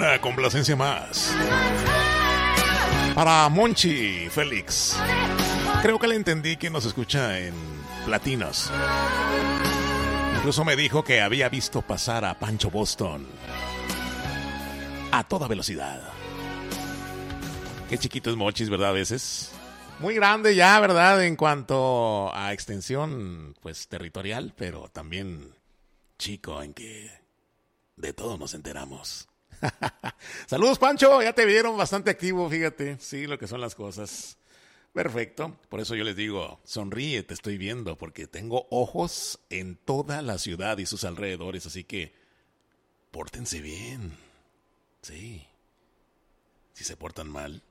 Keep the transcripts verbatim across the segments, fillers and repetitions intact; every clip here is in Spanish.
Una complacencia más para Monchi Félix. Creo que le entendí que nos escucha en Platinos. Incluso me dijo que había visto pasar a Pancho Boston a toda velocidad. Qué chiquito es Monchis, ¿verdad? A veces muy grande ya, ¿verdad? En cuanto a extensión, pues territorial, pero también chico en que de todo nos enteramos. Saludos, Pancho, ya te vieron bastante activo, fíjate, sí, lo que son las cosas. Perfecto, por eso yo les digo, sonríe, te estoy viendo, porque tengo ojos en toda la ciudad y sus alrededores, así que pórtense bien, sí. Si se portan mal,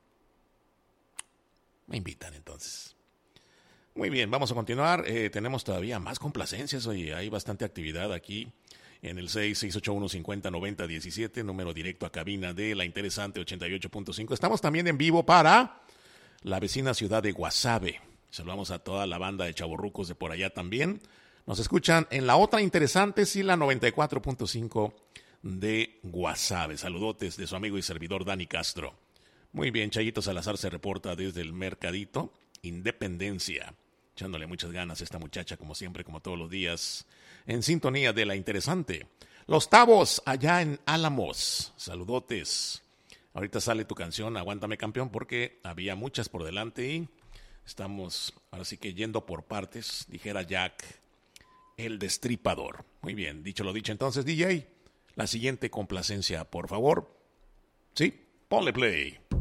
me invitan entonces. Muy bien, vamos a continuar, eh, tenemos todavía más complacencias, oye, hay bastante actividad aquí. En el seis seis ocho uno cinco cero nueve cero uno siete, número directo a cabina de La Interesante ochenta y ocho punto cinco. Estamos también en vivo para la vecina ciudad de Guasave. Saludamos a toda la banda de chavorrucos de por allá también. Nos escuchan en la otra Interesante, sí, la noventa y cuatro punto cinco de Guasave. Saludotes de su amigo y servidor Dani Castro. Muy bien, Chayito Salazar se reporta desde el Mercadito Independencia. Echándole muchas ganas a esta muchacha, como siempre, como todos los días, en sintonía de La Interesante. Los Tavos, allá en Álamos. Saludotes. Ahorita sale tu canción, Aguántame Campeón, porque había muchas por delante y estamos, ahora sí que yendo por partes, dijera Jack, el Destripador. Muy bien, dicho lo dicho, entonces, D J, la siguiente complacencia, por favor. Sí, ponle play.